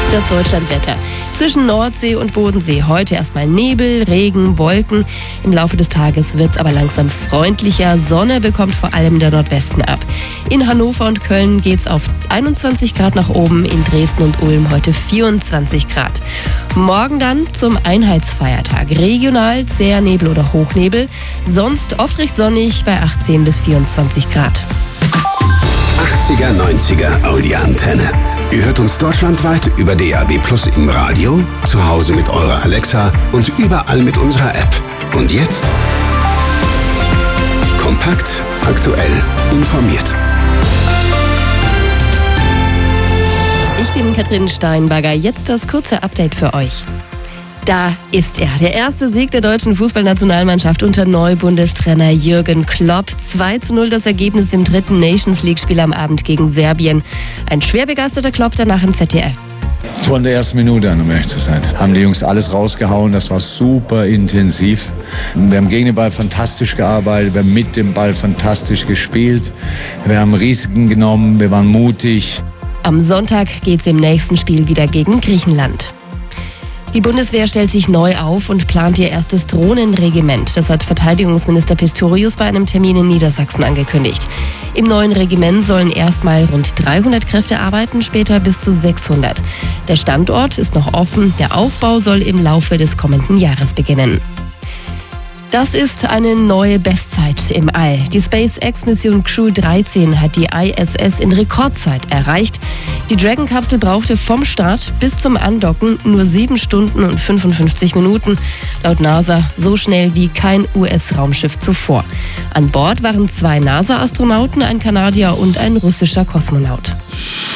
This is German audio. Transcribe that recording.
Das Deutschlandwetter. Zwischen Nordsee und Bodensee heute erstmal Nebel, Regen, Wolken. Im Laufe des Tages wird es aber langsam freundlicher. Sonne bekommt vor allem der Nordwesten ab. In Hannover und Köln geht es auf 21 Grad nach oben, in Dresden und Ulm heute 24 Grad. Morgen dann zum Einheitsfeiertag. Regional zäher Nebel oder Hochnebel. Sonst oft recht sonnig bei 18 bis 24 Grad. 80er, 90er Audi-Antenne. Ihr hört uns deutschlandweit über DAB+ im Radio, zu Hause mit eurer Alexa und überall mit unserer App. Und jetzt? Kompakt, aktuell, informiert. Ich bin Katrin Steinberger. Jetzt das kurze Update für euch. Da ist er, der erste Sieg der deutschen Fußballnationalmannschaft unter Neubundestrainer Jürgen Klopp. 2:0 das Ergebnis im dritten Nations-League-Spiel am Abend gegen Serbien. Ein schwer begeisterter Klopp danach im ZDF. Von der ersten Minute an, um ehrlich zu sein, haben die Jungs alles rausgehauen. Das war super intensiv. Wir haben gegen den Ball fantastisch gearbeitet, wir haben mit dem Ball fantastisch gespielt. Wir haben Risiken genommen, wir waren mutig. Am Sonntag geht's im nächsten Spiel wieder gegen Griechenland. Die Bundeswehr stellt sich neu auf und plant ihr erstes Drohnenregiment. Das hat Verteidigungsminister Pistorius bei einem Termin in Niedersachsen angekündigt. Im neuen Regiment sollen erstmal rund 300 Kräfte arbeiten, später bis zu 600. Der Standort ist noch offen. Der Aufbau soll im Laufe des kommenden Jahres beginnen. Das ist eine neue Bestzeit im All. Die SpaceX-Mission Crew 13 hat die ISS in Rekordzeit erreicht. Die Dragon-Kapsel brauchte vom Start bis zum Andocken nur 7 Stunden und 55 Minuten. Laut NASA so schnell wie kein US-Raumschiff zuvor. An Bord waren 2 NASA-Astronauten, ein Kanadier und ein russischer Kosmonaut.